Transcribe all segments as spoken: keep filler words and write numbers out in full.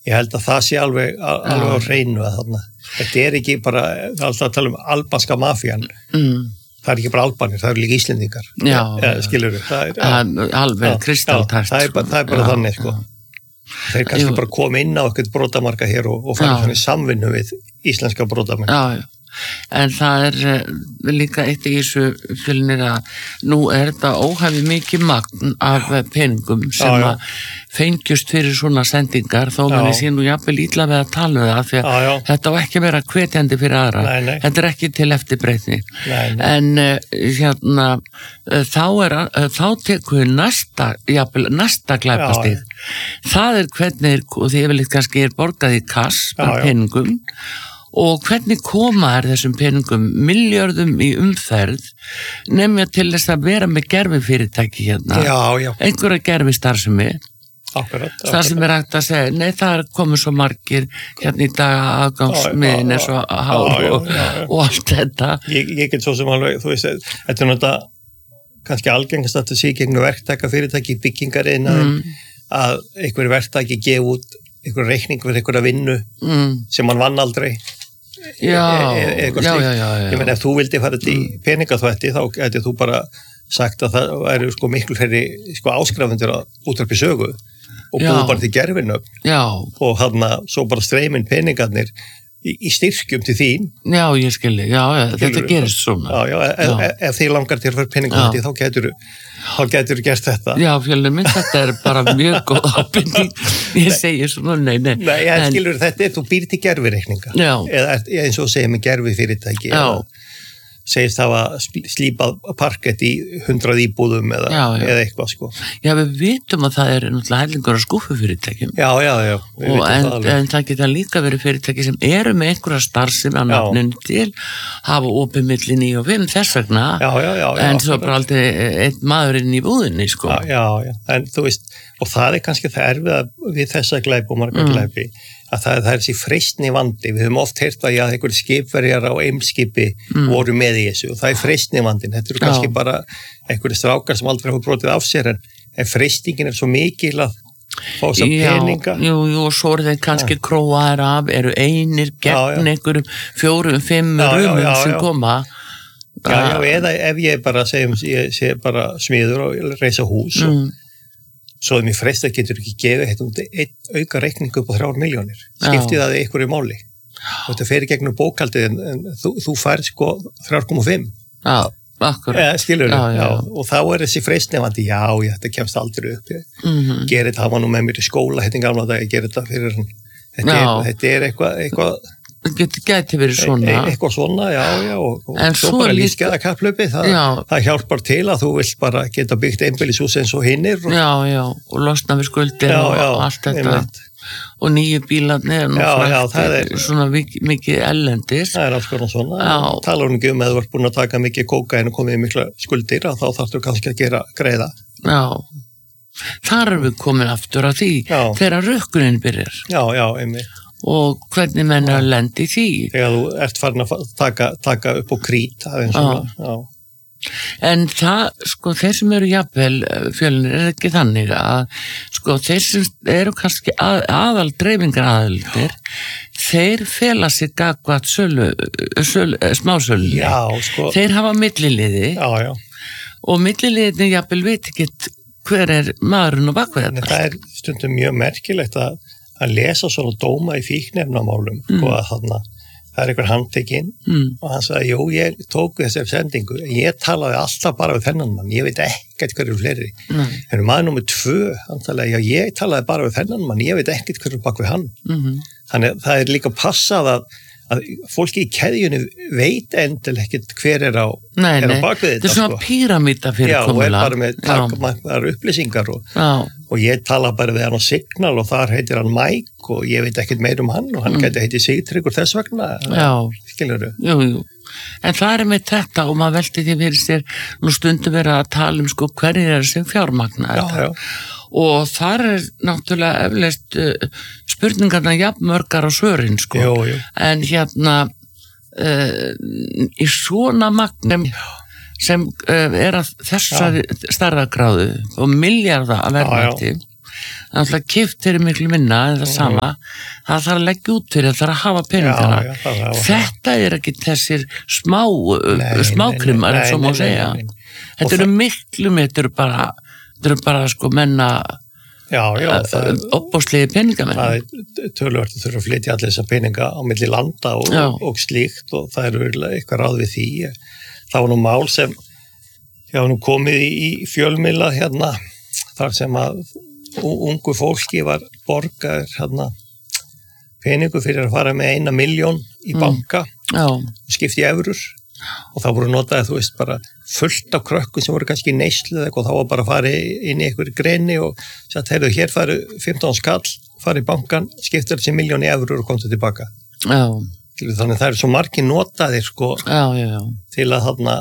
ég held að það sé alveg, alveg á hreinu að þarna, þetta er ekki bara, alltaf að tala um albanska mafían, mm. það er ekki bara Albanir, það eru líka Íslendingar, já, eða skilur við, það er ja, alveg kristaltært, það er bara, það er bara já, þannig, sko. Þeir kannski Jú. bara koma inn á eitthvað brotamarka hér og, og fara svona í samvinnu við íslenska brotamenn. Já, já. En það er uh, líka eitt í þessu Fjölnir að nú er þetta óhæfi mikið magn af peningum sem já, já. að fengjust fyrir svona sendingar þó manni sé nú jafnvel illa við að tala um það því að já, já. þetta á ekki vera hvetjandi fyrir aðra. Nei, nei. Þetta er ekki til eftirbreytni. En uh, hérna uh, þá er uh, þá tekur við næsta jafnvel næsta glæpastig. Það er hvernig og því yfirleitt kannski er borgað í kass af peningum. Og hvernig koma er þessum peningum miljörðum í umferð nefnja til þess að vera með gerfifyrirtæki hérna, já, já. einhverja gerfistarfsemi, akkurat, það sem er hægt að segja, nei það er komið svo margir hérna í dag aðgangsmiðin er svo hár og, og allt þetta. Ég, ég get svo sem alveg, þú veist, þetta er náttúrulega kannski algengast að það sé gegn verktaka fyrirtæki í byggingariðnaðinn mm. að einhverju verktaki gefa út einhverju reikning fyrir einhverja vinnu mm. sem hann vann aldrei. Já, e e já, já, já, já. Ég menn ef þú vildi fara til mm. peningaþvætti þá getur þú bara sagt að það væri sko miklu fleiri sko áskrifundir að útvarpi sögu og búið bara til gerfinöfn og hann að svo bara streymin peningarnir í, í styrkjum til þín. Já, ég skilji, já, já þetta gerist svona. Já, já, ef, ef, ef þið langar til að fara peningaþvætti þá getur þá getur þú gert þetta. Já, Fjölnir minn, þetta er bara mjög góð ábyrging. Ég segi svona, nei, nei. Nei, en skilur þetta er, þú býr til gerfireikninga. Já. Eða eins og segir með gerfifyrirtæki. Já. Segist hafa slípað parkett í hundrað íbúðum eða, já, já. eða eitthvað, sko. Já, við vitum að það er náttúrulega hellingur af skúffufyrirtækjum. Já, já, já. Og en það, en það geta líka verið fyrirtæki sem eru með einhverja starfsemi á nafninu til, hafa opið milli níu og fimm þess vegna, já, já, já, já, en svo bara aldrei einn maðurinn í búðinni, sko. Já, já, já, en þú veist, og það er kannski það erfiða við þessa glæpi og marga mm. glæpi, að það, það er þessi freistni vandi. Við höfum oft heyrt að já, einhverjir skipverjar á eimskipi mm. voru með í þessu og það er freistni vandin. Þetta eru kannski já. bara einhverjir strákar sem aldrei hafa brotið af sér en, en freistingin er svo mikil að fá þess að peninga. Jú, jú, og svo eru þeir kannski ja. króaðir af, eru einir gegn einhverjum fjórum, fimm rumum sem koma. Já, já, eða ef ég bara segjum, ég sé bara smiður og reisa hús og mm. svo að mér freist að getur ekki gefið einn auka reikning upp á þrjár milljónir. Skiptið það í einhverju máli. Og þetta fer í gegnum bókaldið en, en þú, þú fær sko þrjú komma fimm. Já, akkurat. Eða, skilur já, já. já. Og þá er þessi freistnefandi, já, já, þetta kemst aldrei upp. Ég mm -hmm. gerir þetta, hann var nú með mér í skóla, þetta er gamla dag, ég gerir þetta fyrir hann. Þetta er, þetta er eitthvað, eitthvað Geti, geti verið svona e eitthvað svona, já, já og, og en svo bara lífsgæða kapplöpi það, það hjálpar til að þú vilt bara geta byggt einbýlishús eins og hinnir og... já, já, og losna við skuldir já, og já, allt þetta einmitt. Og nýju bílarnir já, já, það er svona mikið, mikið ellendis það er alls konar svona talar hún ekki um að þú ert búin að taka mikið kókaín og komið í mikla skuldir þá þarftu kannski að gera greiða já, þar erum við komin aftur að því já. Þegar rökkunin byrjar já, já, einmitt og hvernig menn er að lendi því þegar þú ert farin að taka, taka upp á krít aðeins svona, já. En það, sko, þeir sem eru jafnvel Fjölnir er ekki þannig að sko, þeir sem eru kannski að, aðal dreifingar aðaldir þeir fela sig gagvat sölu, sölu smásölu já, sko þeir hafa milliliði já, já. og milliliðin jafnvel veit ekki hver er maðurinn og bakveð þetta það er stundum mjög merkilegt að að lesa svona dóma í fíknefnamálum mm. og að þarna, það er einhver handtekinn mm. og hann sagði, jú, ég tók þessari sendingu, ég talaði alltaf bara við þennan mann, ég veit ekkert hverju fleiri mm. en maður nummið tvö hann talaði, já, ég talaði bara við þennan mann ég veit ekkert hverju bak við hann mm -hmm. þannig það er líka passað að að fólki í keðjunni veit endilega ekkert hver er á, nei, er á nei. bakvið þetta. Þetta er svona sko. Píramíta fyrir komula. Já, og er bara með takmarkaðar upplýsingar og, og ég tala bara við hann á Signal og þar heitir hann Mike og ég veit ekkert meir um hann og hann mm. geti heitið Sigtryggur þess vegna. Já, skilurðu? Jú, jú. En það er með þetta og maður velti því fyrir sér nú stundum verið að tala um sko hverjir er sem fjármagna þetta. Já, já. Og þar er náttúrulega eflaust uh, spurningarna jafnmörgar á svörin sko. Jú, jú. En hérna uh, í svona magnum sem uh, er að þessari starðagráðu og milljarða að verða til alltaf kipt fyrir miklu minna en það sama, það þarf að leggja út fyrir, það þarf að hafa peningana. Já, já, það það þetta er ekki þessir smá nei, smákrimar eins og má segja. Nei, nei, nei. Þetta eru miklu með, þetta eru bara þetta eru bara sko menna já, já, opbóðslegi peningamenn. Það er töluvert að þurfa að flytja allir þessa peninga á milli landa og, og slíkt og það eru eitthvað ráð við því. Það var nú mál sem já, nú komið í fjölmiðla hérna, þar sem að ungu fólki var borgaður hérna, peningu fyrir að fara með eina milljón í banka mm. og skipti í evrur og það voru notaði, þú veist, bara fullt af krökkum sem voru kannski neyslu eða eitthvað, þá var bara að fara inn í einhverju greni og sagt, heyrðu, hér faru fimmtán skall, fara í bankan, skiptir þessi milljón í evrur og komstu tilbaka. Já. Þannig það eru svo margir notaðir, sko, já, já, já. til að þarna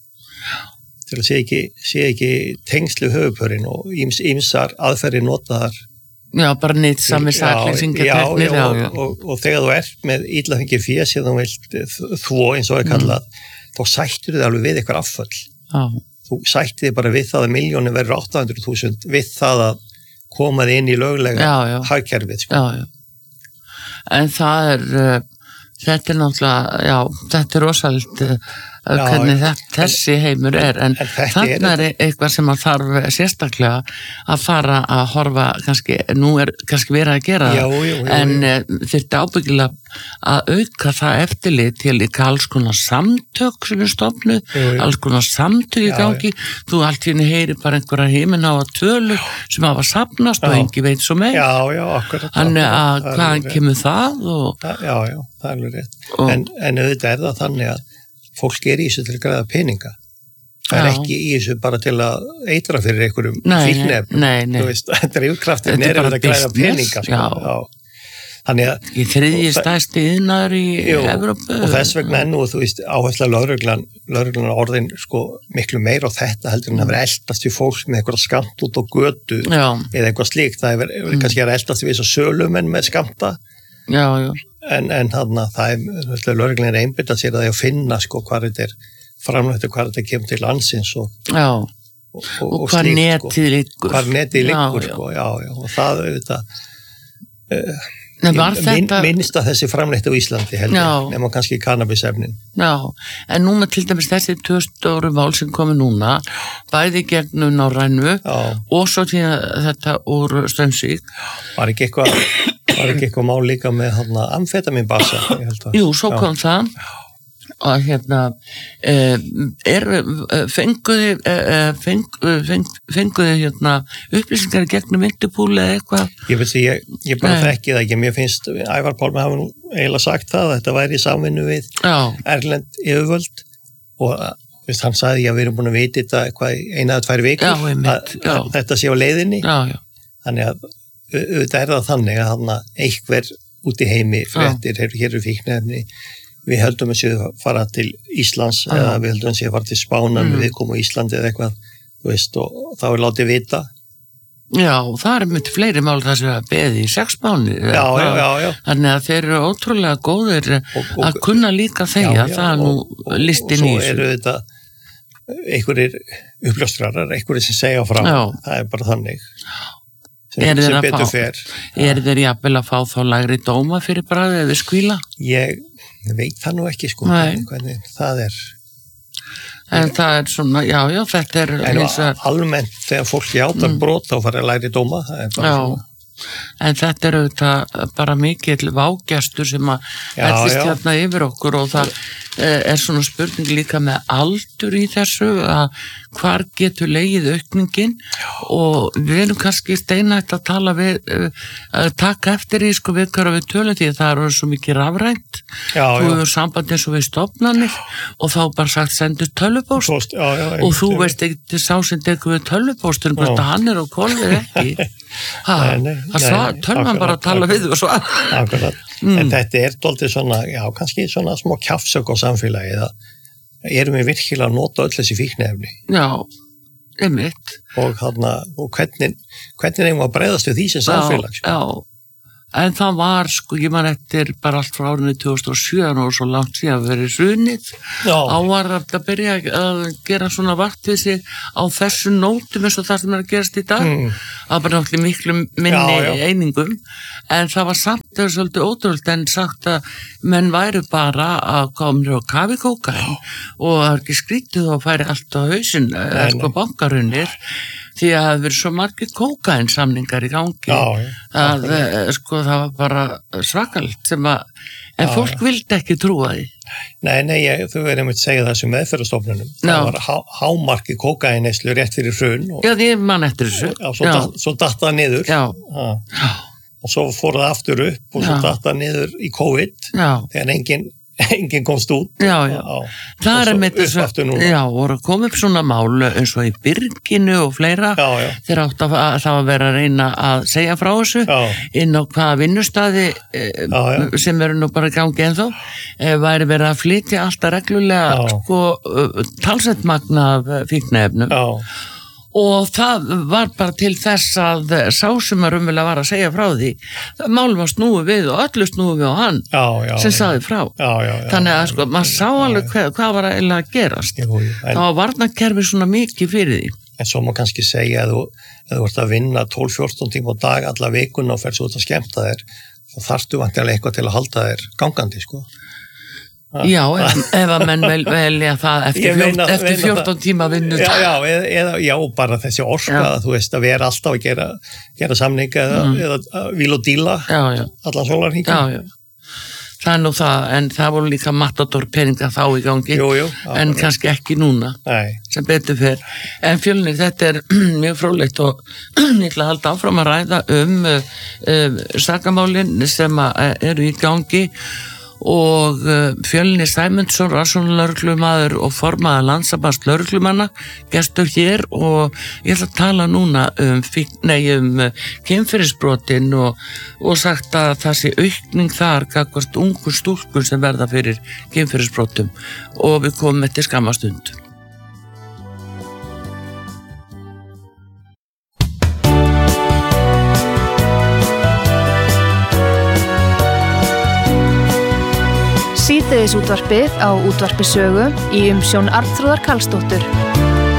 til að sé ekki, sé ekki tengslu höfupörin og íms, ímsar aðferðir notaðar. Já, bara nýtt sami saklýsingar teknir. Já, já, já, og, og, og þegar þú ert með illa fengið fjö sem þú vilt þvó eins og er kallað, mm. þá sættur þið alveg við eitthvað afföll. Já. Þú sættir þið bara við það að miljónir verður átta hundruð þúsund við það að koma þið inn í löglega hagkerfið. Sko. Já, já. En það er, uh, þetta er náttúrulega, já, þetta er rosalit uh, Já, hvernig það, þessi heimur er en, en þarna er eitthvað sem að þarf sérstaklega að fara að horfa kannski, nú er kannski verið að gera já, jú, jú, en jú. Þetta ábyggilega að auka það eftirlit til líka alls konar samtök sem er stofnuð, alls konar samtök í gangi, já, þú allt hérna heyri bara einhverja heiminn á að tölu sem hafa safnast já. Og engi veit svo meir já, já, akkurat þannig að hvaðan kemur það og, já, já, það er alveg rétt og, en, en auðvitað er það þannig að fólk er í þessu til að græða peninga. Það er ekki í þessu bara til að eitra fyrir einhverjum fíknefnum. Nei, nei. Þetta er yfirkraftin er að græða peninga. Sko. Já. Já. Þannig að... Í þriðji stærsti iðnaður í Evrópu. Og þess vegna ennú, þú veist, áhersla lögreglan, lögreglan orðin sko miklu meir á þetta heldur en að vera eldast við fólk með eitthvað skamt út á götu já. Eða eitthvað slíkt. Það er mm. kannski að eldast við þessu sölumenn með skamta. Já, já. En, en þarna, það er lögreglan er einbyttað sér að það er að finna sko hvað þetta er framlægt og hvað þetta kemur til landsins og, og, og, og, og hvað netið liggur. Hvað netið liggur, sko, já, já. Og það auðvitað uh, Minn, minnst að þessi framleitt á Íslandi heldur, nema kannski kannabisefnin. Já, en núna til dæmis þessi tvö stóru mál sem komi núna, bæði gegnum Norrænu og svo til þetta úr Straumsvík. Var ekki eitthvað, var ekki eitthvað mál líka með hana, amfetaminbasa? Jú, svo kom já. Það. Og hérna er fenguði fenguði fenguði hérna upplýsingar gegnum Interpol eða eitthvað ég veit því, ég, ég bara þekki það ekki mér finnst, Ævar Pálmi hafa nú eiginlega sagt það að þetta væri í samvinnu við já. Erlend yfirvöld og veist, hann sagði að við erum búin að vita þetta eitthvað eina eða tvær vikur já, einmitt, að, að þetta sé á leiðinni já, já. Þannig að auðvitað er það þannig að hann einhver út í heimi fréttir, hér eru fíknefni við höldum að séu að fara til Íslands ah. eða við höldum að séu að fara til Spánar mm. við komum á Íslandi eða eitthvað veist, og, og þá er látið vita Já, það er mjög fleiri mál þar sem að beði í sex mánuði já, já, já, já. Þannig að þeir eru ótrúlega góðir og, og, að kunna líka þegja það er nú listin í þessu og svo eru þetta einhverjir uppljóstrarar, einhverjir sem segja frá já. Það er bara þannig sem, er sem betur fá, fer Er þeir jafnvel að fá þá lægri dóma fyrir bragðið eða skvíla? Ég veit það nú ekki sko hvernig það er en það er svona, já, já, þetta er en almennt þegar fólk játar mm. brot þá fara að læri dóma það er bara já, svona. En þetta er auðvitað bara mikill vágestur sem að hellist hérna yfir okkur og það er svona spurning líka með aldur í þessu að hvar getur legið aukningin og við erum kannski steinætt að tala við að taka eftir í sko við hverju við tölum því að það eru svo mikið rafrænt já, þú já. hefur samband eins og við stofnanir og þá bara sagt sendu tölvupóst Post, já, já, og þú veist ekki sá sem tekur við tölvupóstur hvort að hann er á kolið ekki ha, nei, nei, það tölvan bara að tala við og svo akkurat Mm. En þetta er doldið svona, já, kannski svona smá kjafsök á samfélagi að erum við virkilega að nota öll þessi fíknefni. Já, einmitt. Og þarna, og hvernig, hvernig eigum við að bregðast við því sem samfélag? Já, já, en það var, sko, ég man eftir bara allt frá árinu tvö þúsund og sjö og svo langt síðan verið hrunið á var að byrja að gera svona vart við sig á þessu nótum eins og það sem er að gerast í dag mm. það var bara náttúrulega miklu minni já, já. einingum en það var samt það var svolítið ótrúld en sagt að menn væru bara að koma og kafi kókain og það er ekki skrítið og færi allt á hausinn sko bankarunir því að það verið svo margir kókainsamningar í gangi já, já, að sko það var bara svakalt sem að, en já, fólk já. vildi ekki trúa því. Nei, nei, ég, þú verðum að segja það sem meðferðarstofnunum. Það var há, hámarki kókainneyslu rétt fyrir hrun. Og, já, því mann eftir þessu. Já, svo, datt, svo datt það niður. Já. já. Og svo fór það aftur upp og svo já. datt það niður í COVID. Já. Þegar enginn enginn komst út já, já. Já. það er með þess að já, voru að koma upp svona mál eins og í Byrginu og fleira já, já. þeir átt að það var verið að reyna að segja frá þessu já. inn á hvaða vinnustadi já, sem eru nú bara gangi ennþá væri verið að flytja alltaf reglulega sko, talsett magna af fíkniefnum já. Og það var bara til þess að sá sem að rumvilega var að segja frá því mál var snúið við og öllu snúið við á hann já, já, sem saði frá já, já, já, þannig að sko, maður sá alveg hvað, hvað var eiginlega að gerast jú, jú, en, það var varnarkerfi svona mikið fyrir því en svo má kannski segja að þú, að þú ert að vinna tólf til fjórtán tíma á dag alla vikuna og fer svo út að skemmta þér þá þarftu vantilega eitthvað til að halda þér gangandi sko Já, ef, ef að menn vel, velja það eftir, fjórtán, meina, eftir fjórtán tíma vinnu já, já, eða, já, bara þessi orka já. þú veist að vera alltaf að gera, gera samninga eða, mm. eða víl og díla já, já. allan sólarhringinn það er nú það, en það voru líka matador peninga þá í gangi jú, jú, en kannski ekki núna Nei. sem betur fyrr en Fjölnir, þetta er mjög fróðlegt og ég ætla að halda áfram að ræða um uh, uh, sakamálin sem eru í gangi og Fjölnir Sæmundsson, rannsóknarlögreglumaður og formaður Landssambands lögreglumanna gestur hér og ég ætla að tala núna um, nei, um kynferðisbrotin og, og sagt að það sé aukning þar gagnvart ungur stúlkur sem verða fyrir kynferðisbrotum og við komum eftir skamma stund. Síðdegisútvarpið á Útvarpi Sögu í umsjón Arnþrúðar Karlsdóttur.